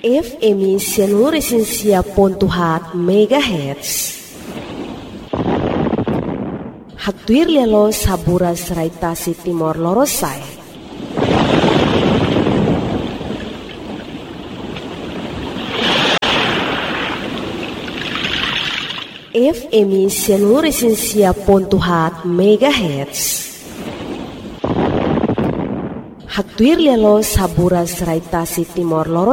FM Sianuresinsia Pontuhat Megahertz. Haktuir lelo sabura seraitasi Timor Lorosai. FM Sianuresinsia Pontuhat Megahertz. Haktuir lelo sabura seraitasi Timor Lorosai.